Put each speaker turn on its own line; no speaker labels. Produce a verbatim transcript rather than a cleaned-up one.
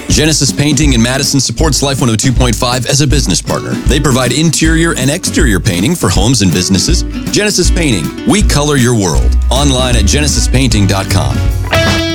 Genesis Painting in Madison supports Life one oh two point five as a business partner. They provide interior and exterior painting for homes and businesses. Genesis Painting, we color your world. Online at genesis painting dot com.